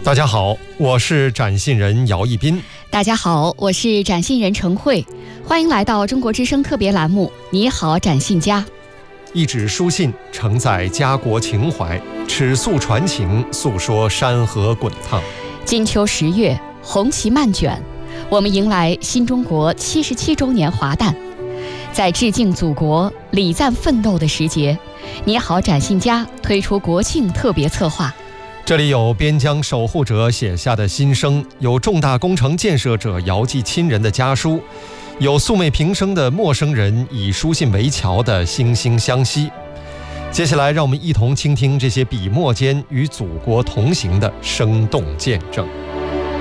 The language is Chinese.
大家好，我是展信人姚一斌。 大家好，我是展信人陈慧，欢迎来到中国之声特别栏目《你好，展信家》。 一纸书信承载家国情怀，尺素传情，诉说山河滚烫。 金秋10月，红旗漫卷，我们迎来新中国77周年华诞。在致敬祖国、礼赞奋斗的时节，你好，展信家推出国庆特别策划。 这里有边疆守护者写下的心声，有重大工程建设者遥寄亲人的家书，有素昧平生的陌生人以书信为桥的惺惺相惜。接下来让我们一同倾听这些笔墨间与祖国同行的生动见证。